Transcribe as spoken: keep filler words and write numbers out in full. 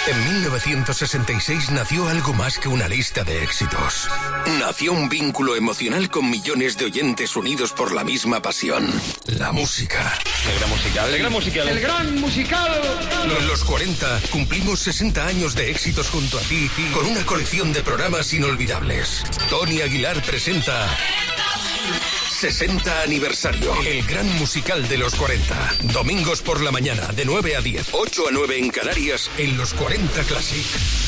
En mil novecientos sesenta y seis nació algo más que una lista de éxitos. Nació un vínculo emocional con millones de oyentes unidos por la misma pasión. La música. El gran musical. El gran musical. El gran musical. En los cuarenta cumplimos sesenta años de éxitos junto a ti con una colección de programas inolvidables. Tony Aguilar presenta sesenta aniversario. El gran musical de los cuarenta. Domingos por la mañana, de nueve a diez. ocho a nueve en Canarias, en los cuarenta Classic.